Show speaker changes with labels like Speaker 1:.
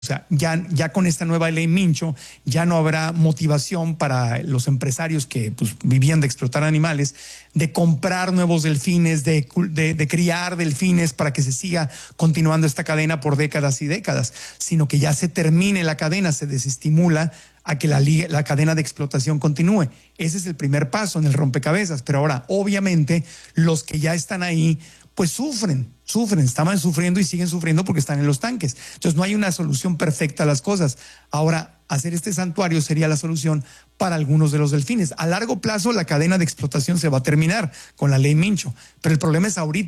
Speaker 1: O sea, ya con esta nueva ley Mincho, ya no habrá motivación para los empresarios que pues, vivían de explotar animales, de comprar nuevos delfines, de criar delfines para que se siga continuando esta cadena por décadas y décadas, sino que ya se termine la cadena, se desestimula a que la cadena de explotación continúe. Ese es el primer paso en el rompecabezas. Pero ahora, obviamente, los que ya están ahí, pues sufren, estaban sufriendo y siguen sufriendo porque están en los tanques. Entonces no hay una solución perfecta a las cosas. Ahora, hacer este santuario sería la solución para algunos de los delfines. A largo plazo, la cadena de explotación se va a terminar con la ley Mincho, pero el problema es ahorita.